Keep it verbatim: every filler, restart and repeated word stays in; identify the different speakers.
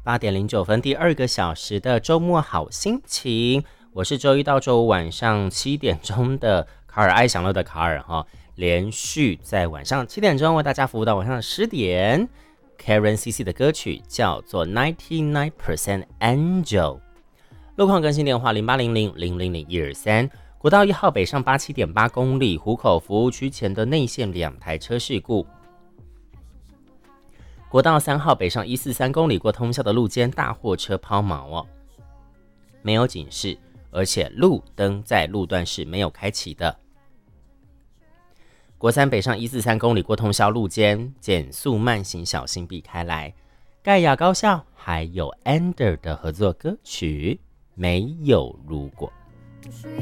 Speaker 1: 八点零九分，第二个小时的周末好心情，我是周一到周五晚上七点钟的卡尔爱享乐的卡尔哈，连续在晚上七点钟为大家服务到晚上十点。Karen C C 的歌曲叫做 ninety-nine percent Angel。路况更新电话零八零零零零零一二三。国道一号北上八七点八公里，湖口服务区前的内线两台车事故。国道三号北上一四三公里过通宵的路肩大货车抛锚哦，没有警示，而且路灯在路段是没有开启的。国三北上一四三公里过通宵路肩，减速慢行，小心避开来。盖亚高校还有 Ander 的合作歌曲《没有如果》。